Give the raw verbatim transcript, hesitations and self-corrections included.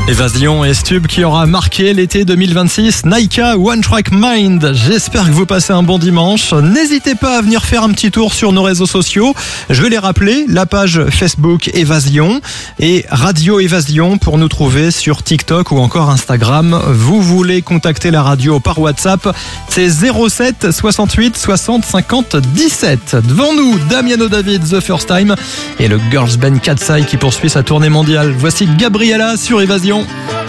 Évasion et Stub qui aura marqué l'été deux mille vingt-six, Naika One Track Mind. J'espère que vous passez un bon dimanche. N'hésitez pas à venir faire un petit tour sur nos réseaux sociaux. Je vais les rappeler, la page Facebook Évasion et Radio Évasion pour nous trouver sur TikTok ou encore Instagram. Vous voulez contacter la radio par WhatsApp, c'est zéro sept soixante-huit soixante cinquante dix-sept. Devant nous, Damiano David, The First Time et le girls band Katseye qui poursuit sa tournée mondiale. Voici Gabriella sur Évasion.